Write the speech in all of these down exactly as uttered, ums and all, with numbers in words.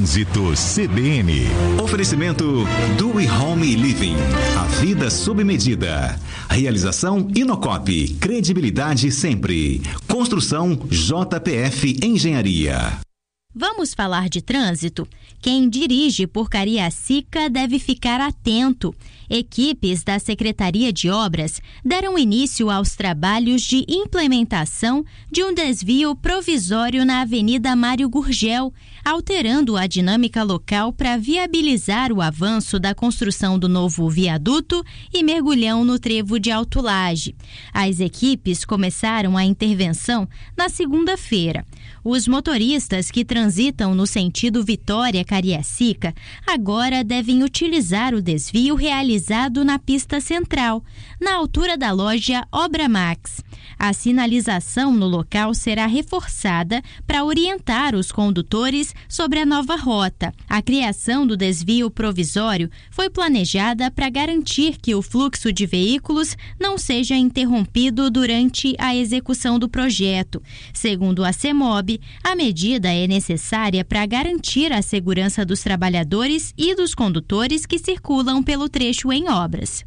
Trânsito C B N. Oferecimento do Home Living. A vida sob medida. Realização Inocop. Credibilidade sempre. Construção J P F Engenharia. Vamos falar de trânsito? Quem dirige por Cariacica deve ficar atento. Equipes da Secretaria de Obras deram início aos trabalhos de implementação de um desvio provisório na Avenida Mário Gurgel, alterando a dinâmica local para viabilizar o avanço da construção do novo viaduto e mergulhão no trevo de Alto Laje. As equipes começaram a intervenção na segunda-feira. Os motoristas que transitam no sentido Vitória-Cariacica agora devem utilizar o desvio realizado na pista central, na altura da loja Obra Max. A sinalização no local será reforçada para orientar os condutores sobre a nova rota. A criação do desvio provisório foi planejada para garantir que o fluxo de veículos não seja interrompido durante a execução do projeto. Segundo a CEMOB, a medida é necessária para garantir a segurança dos trabalhadores e dos condutores que circulam pelo trecho em obras.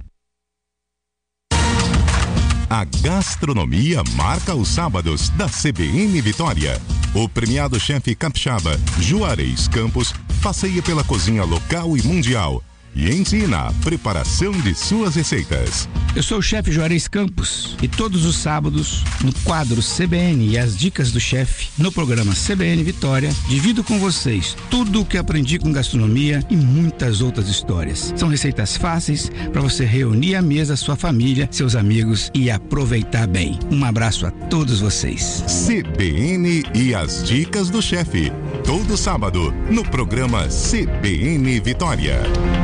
A gastronomia marca os sábados da C B N Vitória. O premiado chefe capixaba Juarez Campos passeia pela cozinha local e mundial e ensina a preparação de suas receitas. Eu sou o chefe Juarez Campos e todos os sábados, no quadro C B N e as dicas do chefe, no programa C B N Vitória, divido com vocês tudo o que aprendi com gastronomia e muitas outras histórias. São receitas fáceis para você reunir à mesa sua família, seus amigos e aproveitar bem. Um abraço a todos vocês. C B N e as dicas do chefe, todo sábado, no programa C B N Vitória.